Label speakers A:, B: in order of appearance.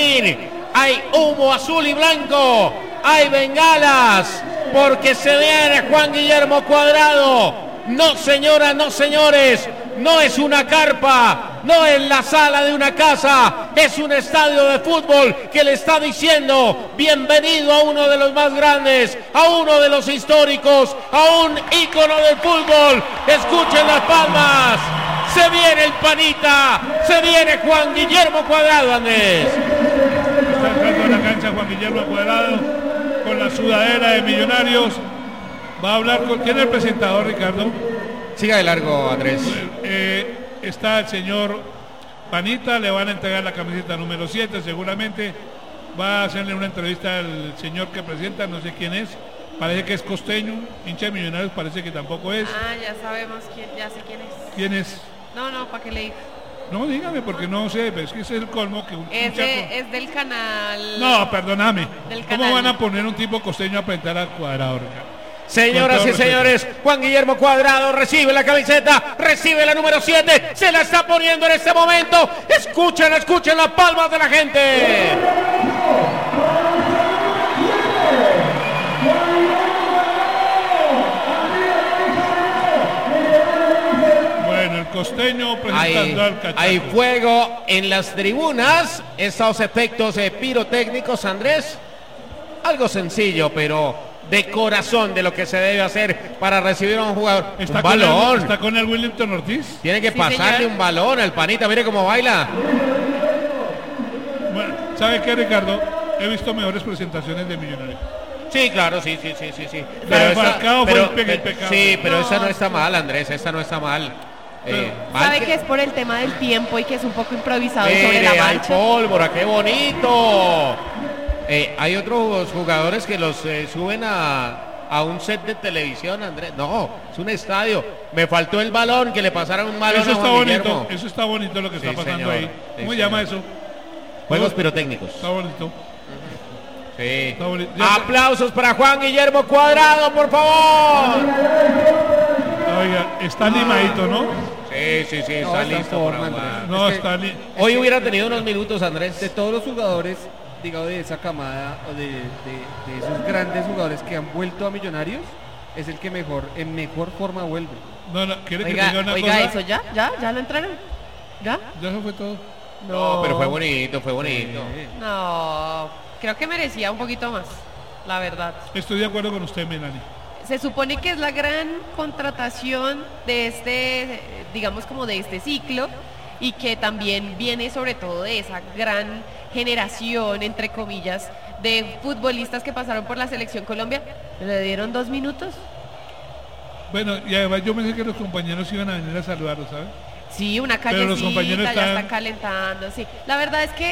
A: venir. Hay humo azul y blanco, hay bengalas, porque se viene Juan Guillermo Cuadrado. No, señoras, no, señores, no es una carpa, no es la sala de una casa, es un estadio de fútbol que le está diciendo bienvenido a uno de los más grandes, a uno de los históricos, a un ícono del fútbol. Escuchen las palmas, se viene el panita, se viene Juan Guillermo Cuadrado, Andrés.
B: Está entrando a la cancha Juan Guillermo Cuadrado con la sudadera de Millonarios. Va a hablar con... ¿Quién es el presentador, Ricardo?
A: Siga de largo, Andrés.
B: Está el señor Panita, le van a entregar la camiseta número 7, seguramente va a hacerle una entrevista al señor que presenta, no sé quién es, parece que es costeño, hincha de Millonarios, parece que tampoco es.
C: Ah, ya sabemos quién, ya sé quién es.
B: ¿Quién es?
C: No, ¿para qué le digo?
B: No, dígame, porque no sé, pero es que ese es el colmo que un
C: es del canal...
B: No, perdóname.
C: ¿Cómo
B: canal? Van a poner un tipo costeño a presentar al Cuadrado?
A: Señoras y señores, Juan Guillermo Cuadrado recibe la camiseta, recibe la número 7, se la está poniendo en este momento. Escuchen las palmas de la gente.
B: Bueno, el costeño presentando al cachaco.
A: Hay fuego en las tribunas, estos efectos pirotécnicos, Andrés. Algo sencillo, pero de corazón de lo que se debe hacer para recibir a un jugador.
B: Está
A: un balón.
B: Está con el Willington Ortiz.
A: Tiene que pasarle señor. Un balón al panita, mire cómo baila.
B: Bueno, ¿sabe qué, Ricardo? He visto mejores presentaciones de Millonarios.
A: Sí, claro, sí. Pero esa no está mal, Andrés, esa no está mal.
C: ¿Sabe que es por el tema del tiempo y que es un poco improvisado sobre la marcha?
A: Hay pólvora, qué bonito. Hay otros jugadores que los suben a un set de televisión, Andrés. No, es un estadio. Me faltó el balón, que le pasaran un balón
B: eso
A: a
B: está
A: Juan
B: bonito,
A: Guillermo.
B: Eso está bonito lo que está pasando
A: señor.
B: ahí. ¿Cómo se llama eso?
A: Juegos pirotécnicos.
B: Está bonito.
A: Sí.
B: Está bonito.
A: Aplausos para Juan Guillermo Cuadrado, por favor.
B: Oiga, está animadito, ¿no?
A: Sí, está listo.
B: No, está
A: Hoy hubiera tenido unos minutos, Andrés.
D: De todos los jugadores, digamos, de esa camada, o de esos grandes jugadores que han vuelto a Millonarios, es el que en mejor forma vuelve.
B: No, ¿quiere que diga una cosa?
C: Eso ya lo entraron. ¿Ya?
B: Ya eso fue todo.
A: No, pero fue bonito.
C: No, creo que merecía un poquito más, la verdad.
B: Estoy de acuerdo con usted, Melanie.
C: Se supone que es la gran contratación de este, digamos como de este ciclo, y que también viene sobre todo de esa gran generación, entre comillas, de futbolistas que pasaron por la Selección Colombia. ¿Le dieron 2 minutos?
B: Bueno, y además yo pensé que los compañeros iban a venir a saludarlo, ¿sabes?
C: Sí, una callecita, ya están calentando, sí. La verdad es que